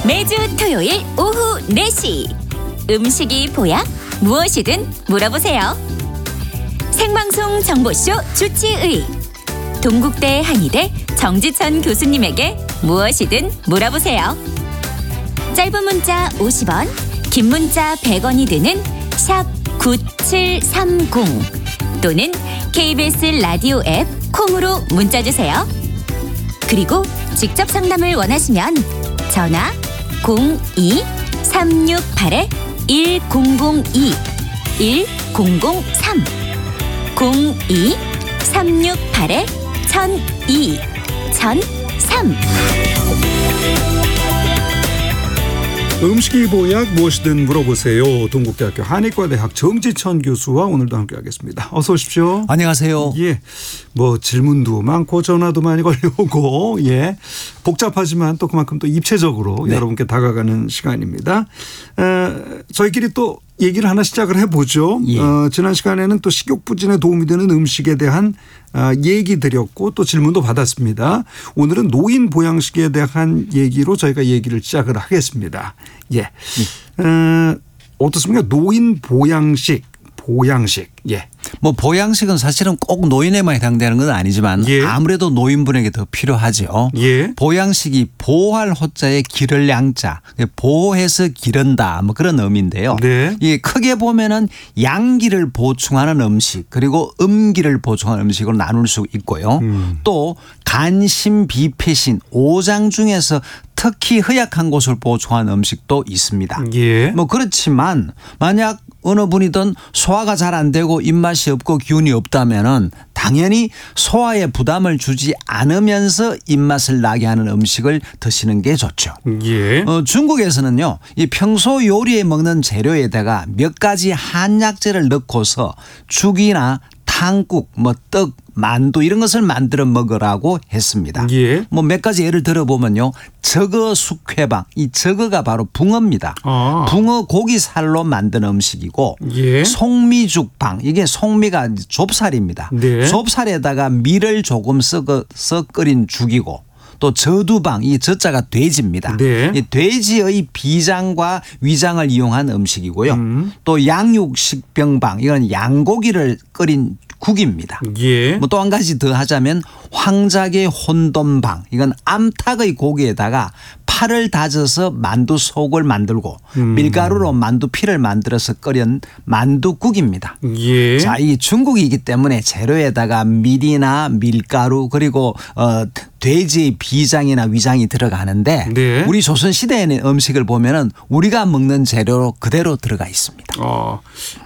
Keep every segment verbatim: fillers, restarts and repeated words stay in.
매주 토요일 오후 네 시 음식이 보약? 무엇이든 물어보세요. 생방송 정보쇼 주치의 동국대 한의대 정지천 교수님에게 무엇이든 물어보세요. 짧은 문자 오십 원, 긴 문자 백 원이 드는 샵 구칠삼공 또는 케이비에스 라디오 앱 콩으로 문자 주세요. 그리고 직접 상담을 원하시면 전화 공이 삼육팔 일공공이 일공공삼 공이 삼육팔 천이 천삼. 음식이 보약 무엇이든 물어보세요. 동국대학교 한의과대학 정지천 교수와 오늘도 함께하겠습니다. 어서 오십시오. 안녕하세요. 예, 뭐 질문도 많고 전화도 많이 걸려오고 예, 복잡하지만 또 그만큼 또 입체적으로 네. 여러분께 다가가는 시간입니다. 에, 저희끼리 또 얘기를 하나 시작을 해보죠. 예. 어, 지난 시간에는 또 식욕 부진에 도움이 되는 음식에 대한 어, 얘기 드렸고 또 질문도 받았습니다. 오늘은 노인 보양식에 대한 얘기로 저희가 얘기를 시작을 하겠습니다. 예, 예. 어, 어떻습니까? 노인 보양식, 보양식. 예. 뭐 보양식은 사실은 꼭 노인에만 해당되는 건 아니지만 예. 아무래도 노인분에게 더 필요하죠. 예. 보양식이 보할 호자에 기를 양자, 보호해서 기른다 뭐 그런 의미인데요. 네. 이게 크게 보면은 양기를 보충하는 음식 그리고 음기를 보충하는 음식으로 나눌 수 있고요. 음. 또 간신, 비폐신, 오장 중에서 특히 허약한 곳을 보충하는 음식도 있습니다. 예. 뭐 그렇지만 만약 어느 분이든 소화가 잘 안 되고 입맛이 없고 기운이 없다면은 당연히 소화에 부담을 주지 않으면서 입맛을 나게 하는 음식을 드시는 게 좋죠. 예. 어, 중국에서는요, 이 평소 요리에 먹는 재료에다가 몇 가지 한약재를 넣고서 죽이나 탕국, 뭐 떡, 만두 이런 것을 만들어 먹으라고 했습니다. 예. 뭐 몇 가지 예를 들어보면요. 저거 숙회방, 이 저거가 바로 붕어입니다. 아. 붕어 고기 살로 만든 음식이고 예. 송미죽방, 이게 송미가 좁쌀입니다. 네. 좁쌀에다가 밀을 조금 섞어서 끓인 죽이고 또 저두방, 이 저자가 돼지입니다. 네. 이 돼지의 비장과 위장을 이용한 음식이고요. 음. 또 양육식병방, 이건 양고기를 끓인 국입니다. 예. 뭐 또 한 가지 더 하자면 황작의 혼돈방, 이건 암탉의 고기에다가 파를 다져서 만두 속을 만들고 음. 밀가루로 만두 피를 만들어서 끓인 만두국입니다. 예. 자, 이 중국이기 때문에 재료에다가 밀이나 밀가루 그리고 어, 돼지의 비장이나 위장이 들어가는데 네. 우리 조선 시대의 음식을 보면은 우리가 먹는 재료로 그대로 들어가 있습니다. 어,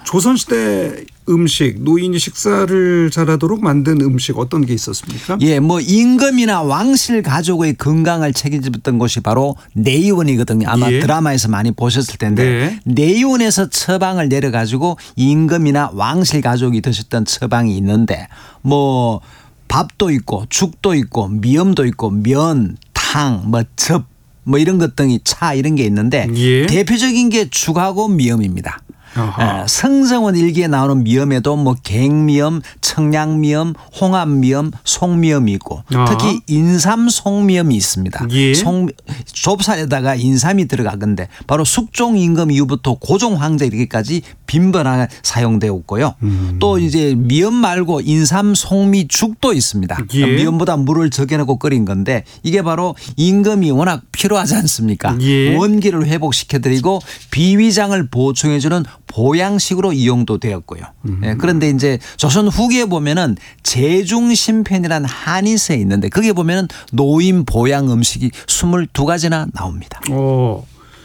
조선시대 음식, 노인이 식사를 잘하도록 만든 음식 어떤 게 있었습니까? 예, 뭐 임금이나 왕실 가족의 건강을 책임졌던 곳이 바로 내의원이거든요. 아마 예. 드라마에서 많이 보셨을 텐데 네. 내의원에서 처방을 내려가지고 임금이나 왕실 가족이 드셨던 처방이 있는데 뭐 밥도 있고 죽도 있고 미음도 있고 면, 탕, 뭐 즙, 뭐 이런 것 등이 차 이런 게 있는데 예. 대표적인 게 죽하고 미음입니다. 아하. 에, 성정원 일기에 나오는 미음에도 뭐 갱미음, 청량미음, 홍합미음, 송미음이 있고 아하. 특히 인삼 송미음이 있습니다. 예. 송, 좁쌀에다가 인삼이 들어가건데 바로 숙종 임금 이후부터 고종 황제 이렇게까지 빈번하게 사용되었고요. 음. 또 이제 미음 말고 인삼 송미 죽도 있습니다. 예. 미음보다 물을 적게 넣고 끓인 건데 이게 바로 임금이 워낙 필요하지 않습니까? 예. 원기를 회복시켜드리고 비위장을 보충해주는 보양식으로 이용도 되었고요. 음. 예, 그런데 이제 조선 후기에 보면은 제중신편이라는 한의서에 있는데 거기에 보면은 노인 보양 음식이 스물두 가지나 나옵니다. 어,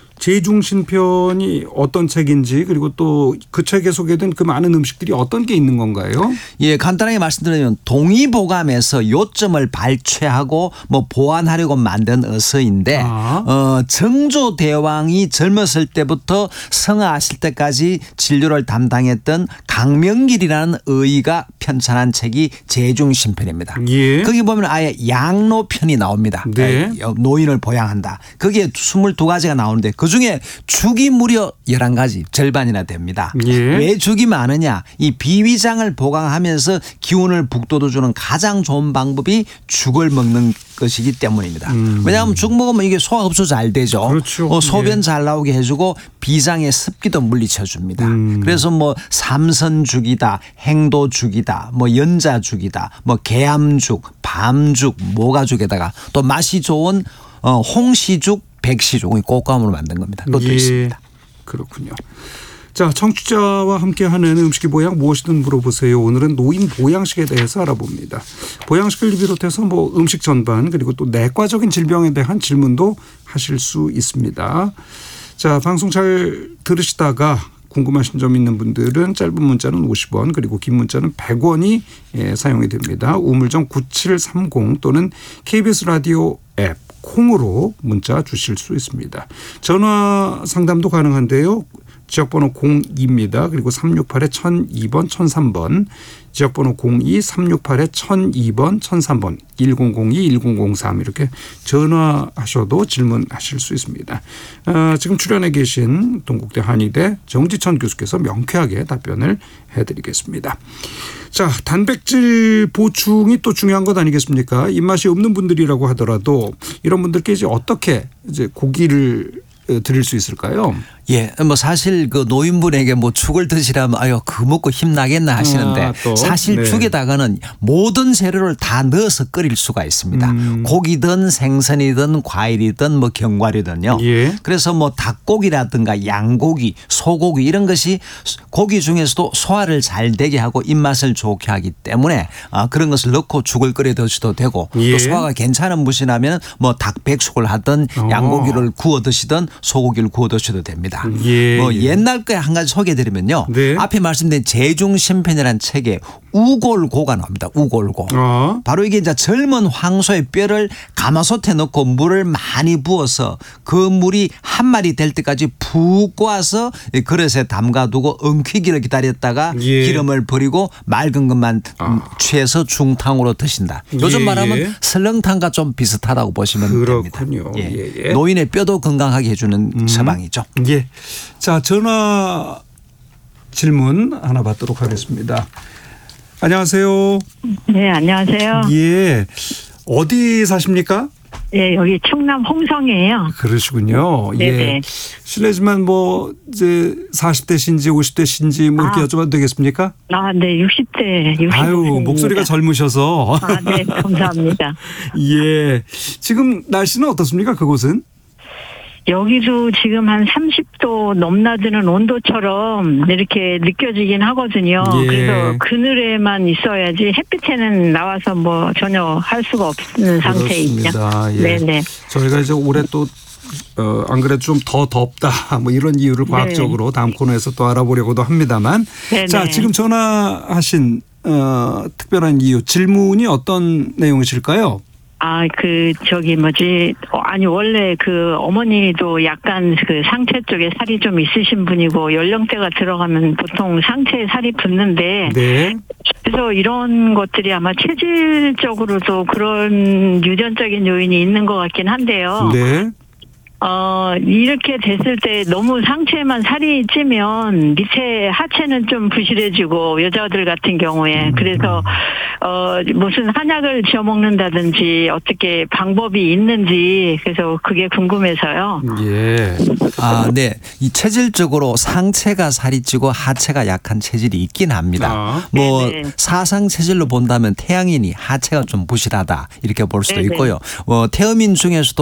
제중신편이 어떤 책인지 그리고 또 그 책에 소개된 그 많은 음식들이 어떤 게 있는 건가요? 예, 간단하게 말씀드리면 동의보감에서 요점을 발췌하고 뭐 보완하려고 만든 어서인데 아. 어, 정조대왕이 젊었을 때부터 성하실 때까지 진료를 담당했던 강명길이라는 의가 편찬한 책이 제중신편입니다. 예. 거기 보면 아예 양로편이 나옵니다. 네. 노인을 보양한다. 거기에 스물두 가지가 나오는데 그중에 죽이 무려 열한 가지 절반이나 됩니다. 예. 왜 죽이 많으냐? 이 비위장을 보강하면서 기운을 북돋워주는 가장 좋은 방법이 죽을 먹는 것이기 때문입니다. 음. 왜냐하면 죽 먹으면 이게 소화 흡수 잘 되죠. 그렇죠. 어, 소변 예. 잘 나오게 해주고 비장의 습기도 물리쳐줍니다. 음. 그래서 뭐 삼선죽이다, 행도죽이다, 뭐 연자죽이다, 뭐 개암죽, 밤죽, 모가죽에다가 또 맛이 좋은 어, 홍시죽, 백시죽이 꽃감으로 만든 겁니다. 그것도 예. 있습니다. 그렇군요. 자, 청취자와 함께하는 음식의 보양 무엇이든 물어보세요. 오늘은 노인 보양식에 대해서 알아봅니다. 보양식을 비롯해서 뭐 음식 전반 그리고 또 내과적인 질병에 대한 질문도 하실 수 있습니다. 자, 방송 잘 들으시다가 궁금하신 점 있는 분들은 짧은 문자는 오십 원 그리고 긴 문자는 백 원이 예, 사용이 됩니다. 우물정 구칠삼공 또는 케이비에스 라디오 앱 콩으로 문자 주실 수 있습니다. 전화 상담도 가능한데요. 지역번호 공이입니다. 그리고 삼육팔 천이 번 천삼 번 지역번호 공이 삼육팔 천이 번 천삼 번 일공공이 일공공삼 이렇게 전화하셔도 질문하실 수 있습니다. 어, 지금 출연해 계신 동국대 한의대 정지천 교수께서 명쾌하게 답변을 해드리겠습니다. 자, 단백질 보충이 또 중요한 것 아니겠습니까? 입맛이 없는 분들이라고 하더라도 이런 분들께 이제 어떻게 이제 고기를 드릴 수 있을까요? 예, 뭐 사실 그 노인분에게 뭐 죽을 드시라면 아유 그 먹고 힘나겠나 하시는데 아, 또? 사실 네. 죽에다가는 모든 재료를 다 넣어서 끓일 수가 있습니다. 음. 고기든 생선이든 과일이든 뭐 견과류든요. 예. 그래서 뭐 닭고기라든가 양고기, 소고기 이런 것이 고기 중에서도 소화를 잘 되게 하고 입맛을 좋게 하기 때문에 아, 그런 것을 넣고 죽을 끓여 드셔도 되고 예. 또 소화가 괜찮은 분이라면 뭐 닭백숙을 하든 어. 양고기를 구워 드시든 소고기를 구워 드셔도 됩니다. 예, 뭐 예. 옛날 거에 한 가지 소개해드리면요. 네. 앞에 말씀드린 제중심편이라는 책에 우골고가 나옵니다. 우골고. 어. 바로 이게 이제 젊은 황소의 뼈를 가마솥에 넣고 물을 많이 부어서 그 물이 한 마리 될 때까지 푹 고아서 이 그릇에 담가두고 엉키기를 기다렸다가 예. 기름을 버리고 맑은 것만 아. 취해서 중탕으로 드신다. 요즘 예, 말하면 예. 설렁탕과 좀 비슷하다고 보시면 그렇군요. 됩니다. 예. 예, 예. 노인의 뼈도 건강하게 해주는 처방이죠. 예. 자, 전화 질문 하나 받도록 하겠습니다. 안녕하세요. 네, 안녕하세요. 예. 어디 사십니까? 예, 여기 충남 홍성이에요. 그러시군요. 예. 네네. 실례지만 뭐 이제 사십 대신지 오십 대신지 뭐 이렇게 아. 여쭤봐도 되겠습니까? 아, 네, 육십 대, 육십 대. 아유, 목소리가 젊으셔서. 아, 네, 감사합니다. 예. 지금 날씨는 어떻습니까? 그곳은? 여기도 지금 한 삼십 도 넘나드는 온도처럼 이렇게 느껴지긴 하거든요. 예. 그래서 그늘에만 있어야지 햇빛에는 나와서 뭐 전혀 할 수가 없는 상태이죠. 그렇습니다. 예. 네네. 저희가 이제 올해 또 어, 안 그래도 좀 더 덥다 뭐 이런 이유를 과학적으로 다음 코너에서 또 알아보려고도 합니다만 네네. 자, 지금 전화하신 어, 특별한 이유 질문이 어떤 내용이실까요? 아, 그, 저기, 뭐지, 어, 아니, 원래 그 어머니도 약간 그 상체 쪽에 살이 좀 있으신 분이고, 연령대가 들어가면 보통 상체에 살이 붙는데, 네. 그래서 이런 것들이 아마 체질적으로도 그런 유전적인 요인이 있는 것 같긴 한데요. 네. 어, 이렇게 됐을 때 너무 상체에만 살이 찌면 밑에 하체는 좀 부실해지고 여자들 같은 경우에 그래서 어, 무슨 한약을 지어 먹는다든지 어떻게 방법이 있는지 그래서 그게 궁금해서요. 예. 아, 네. 이 체질적으로 상체가 살이 찌고 하체가 약한 체질이 있긴 합니다. 아. 뭐 네네. 사상 체질로 본다면 태양인이 하체가 좀 부실하다 이렇게 볼 수도 네네. 있고요. 어, 태음인 중에서도